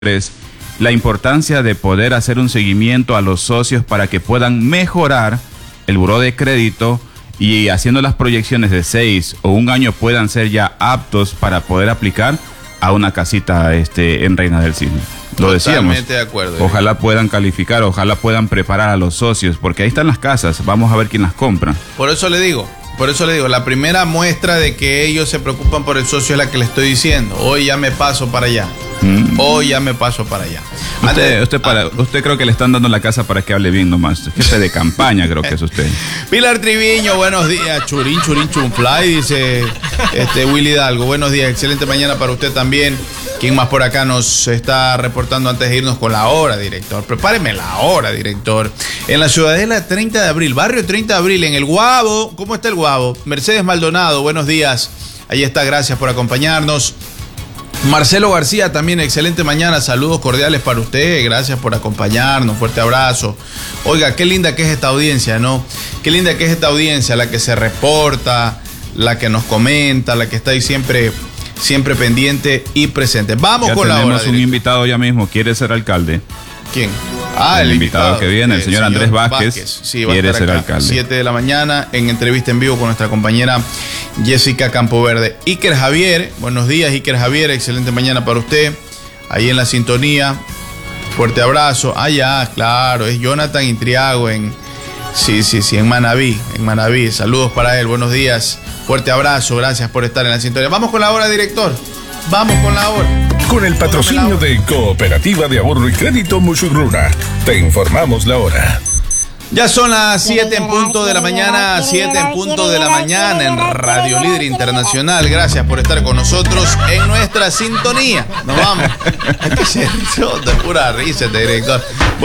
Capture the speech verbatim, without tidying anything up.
la importancia de poder hacer un seguimiento a los socios para que puedan mejorar el buró de crédito y haciendo las proyecciones de seis o un año puedan ser ya aptos para poder aplicar a una casita este, en Reina del Cisne. Lo decíamos. Totalmente de acuerdo. Ojalá puedan calificar, ojalá puedan preparar a los socios, porque ahí están las casas, vamos a ver quién las compra. Por eso le digo, por eso le digo, la primera muestra de que ellos se preocupan por el socio es la que le estoy diciendo. Hoy ya me paso para allá. Mm. Hoy ya me paso para allá. Usted, Antes, usted, para, ah, usted creo que le están dando la casa para que hable bien nomás. Jefe de campaña creo que es usted. Pilar Triviño, buenos días. Churín, churín, chunfly, dice este Willy Hidalgo. Buenos días, excelente mañana para usted también. ¿Quién más por acá nos está reportando antes de irnos con la hora, director? Prepáreme la hora, director. En la Ciudadela treinta de abril, barrio treinta de abril, en el Guabo. ¿Cómo está el Guabo? Mercedes Maldonado, buenos días. Ahí está, gracias por acompañarnos. Marcelo García también, excelente mañana, saludos cordiales para usted, gracias por acompañarnos, fuerte abrazo. Oiga, qué linda que es esta audiencia, ¿no? Qué linda que es esta audiencia, la que se reporta, la que nos comenta, la que está ahí siempre, siempre pendiente y presente. Vamos ya con la hora. Tenemos un invitado ya mismo, quiere ser alcalde. ¿Quién? Ah, el, el invitado, invitado que viene, el señor, el señor Andrés Vázquez, Vázquez. Sí, va quiere a estar ser acá, alcalde. siete de la mañana, en entrevista en vivo con nuestra compañera Jessica Campoverde. Iker Javier, buenos días Iker Javier, excelente mañana para usted, ahí en la sintonía, fuerte abrazo. Ah, ya, claro, es Jonathan Intriago en, sí, sí, sí, en Manabí, en Manabí, saludos para él, buenos días, fuerte abrazo, gracias por estar en la sintonía. Vamos con la hora, director, vamos con la hora. Con el patrocinio de Cooperativa de Ahorro y Crédito Musurruna, te informamos la hora. Ya son las siete en punto de la mañana, siete en punto de la mañana en Radio Líder Internacional. Gracias por estar con nosotros en nuestra sintonía. Nos vamos. Es que se de pura risa este director.